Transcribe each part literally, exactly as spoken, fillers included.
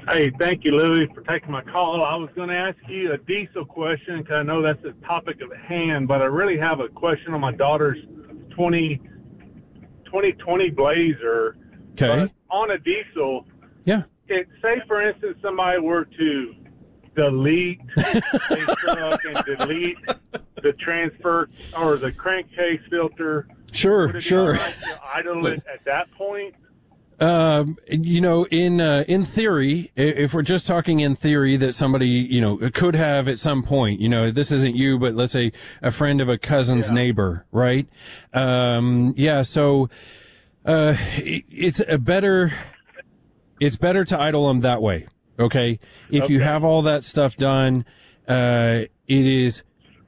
Hey, thank you, Louie, for taking my call. I was going to ask you a diesel question because I know that's the topic of hand, but I really have a question on my daughter's twenty twenty Blazer. Okay. But on a diesel, yeah. It, say, for instance, somebody were to delete a truck and delete the transfer or the crankcase filter. Sure, would it sure. be all right to idle it at that point? Um, you know, in, uh, in theory, if we're just talking in theory that somebody, you know, could have at some point, you know, this isn't you, but let's say a friend of a cousin's yeah. neighbor, right? Um, yeah, so, uh, it, it's a better, it's better to idle them that way. Okay. If okay. you have all that stuff done, uh, it is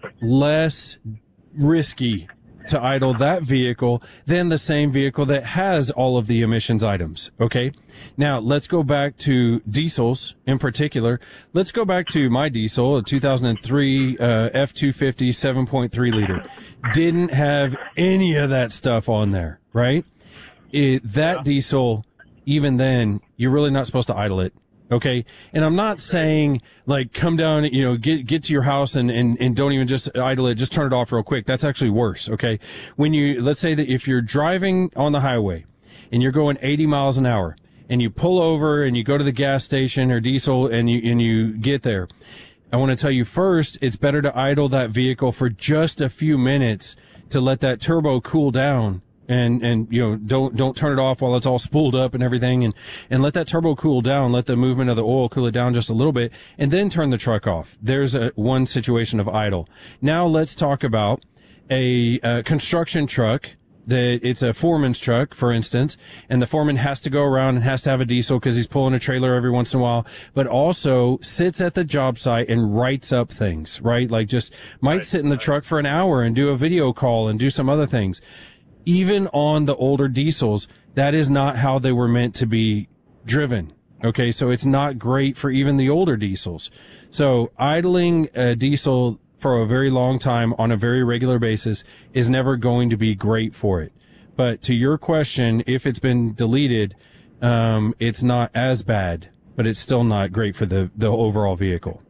less risky to idle that vehicle than the same vehicle that has all of the emissions items. Okay. Now let's go back to diesels in particular. Let's go back to my diesel, a two thousand three, uh, F two fifty seven point three liter. Didn't have any of that stuff on there, right? It, that yeah. diesel, even then, you're really not supposed to idle it. Okay. And I'm not saying like come down, you know, get, get to your house and, and, and don't even just idle it. Just turn it off real quick. That's actually worse. Okay. When you, let's say that if you're driving on the highway and you're going eighty miles an hour and you pull over and you go to the gas station or diesel and you, and you get there, I want to tell you first, it's better to idle that vehicle for just a few minutes to let that turbo cool down. And, and, you know, don't, don't turn it off while it's all spooled up and everything and, and let that turbo cool down. Let the movement of the oil cool it down just a little bit and then turn the truck off. There's a one situation of idle. Now let's talk about a, uh, construction truck that it's a foreman's truck, for instance, and the foreman has to go around and has to have a diesel because he's pulling a trailer every once in a while, but also sits at the job site and writes up things, right? Like just might right, sit in the right. truck for an hour and do a video call and do some other things. Even on the older diesels, that is not how they were meant to be driven. Okay, so it's not great for even the older diesels. So idling a diesel for a very long time on a very regular basis is never going to be great for it. But to your question, if it's been deleted, um, it's not as bad, but it's still not great for the, the overall vehicle.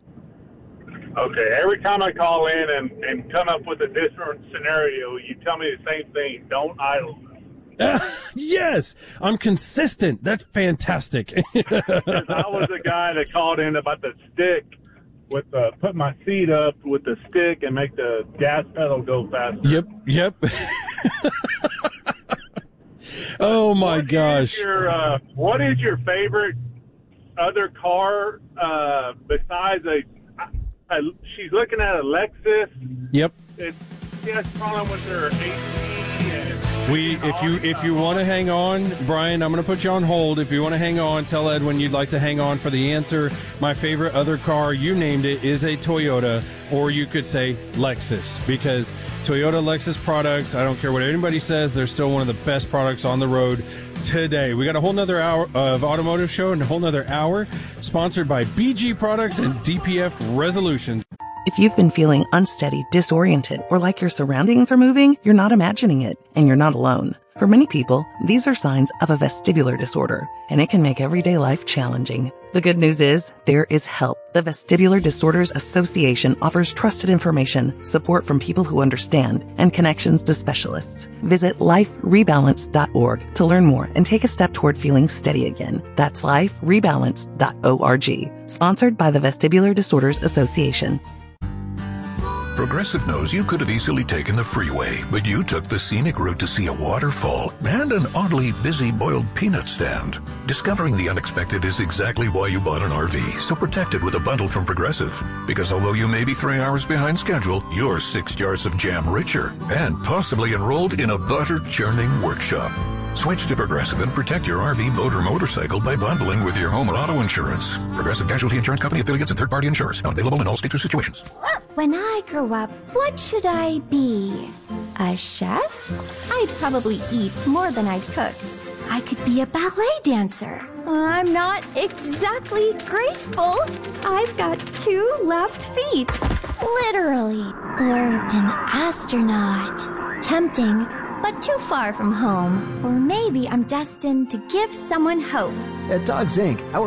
Okay, every time I call in and, and come up with a different scenario, you tell me the same thing. Don't idle. Uh, yes, I'm consistent. That's fantastic. I was the guy that called in about the stick, with the, put my seat up with the stick and make the gas pedal go faster. Yep, yep. Oh, my what gosh. Is your, uh, what is your favorite other car uh, besides a... Uh, she's looking at a Lexus. Yep. It's, she has a problem with her A C. And we, if you if you want to hang on, Brian, I'm going to put you on hold. If you want to hang on, tell Edwin you'd like to hang on for the answer. My favorite other car, you named it, is a Toyota, or you could say Lexus, because Toyota Lexus products, I don't care what anybody says, they're still one of the best products on the road today. We got a whole nother hour of automotive show and a whole nother hour sponsored by B G Products and D P F Resolutions. If you've been feeling unsteady, disoriented, or like your surroundings are moving, you're not imagining it, and you're not alone. For many people, these are signs of a vestibular disorder, and it can make everyday life challenging. The good news is, there is help. The Vestibular Disorders Association offers trusted information, support from people who understand, and connections to specialists. Visit life rebalance dot org to learn more and take a step toward feeling steady again. That's life rebalance dot org. Sponsored by the Vestibular Disorders Association. Progressive knows you could have easily taken the freeway, but you took the scenic route to see a waterfall and an oddly busy boiled peanut stand. Discovering the unexpected is exactly why you bought an R V, so protect it with a bundle from Progressive. Because although you may be three hours behind schedule, you're six jars of jam richer and possibly enrolled in a butter-churning workshop. Switch to Progressive and protect your R V, boat, or motorcycle by bundling with your home and auto insurance. Progressive Casualty Insurance Company, affiliates, and third-party insurers. Not available in all states or situations. When I grow up, what should I be? A chef? I'd probably eat more than I'd cook. I could be a ballet dancer. I'm not exactly graceful. I've got two left feet. Literally. Or an astronaut. Tempting, but too far from home. Or maybe I'm destined to give someone hope. At Dogs Incorporated, our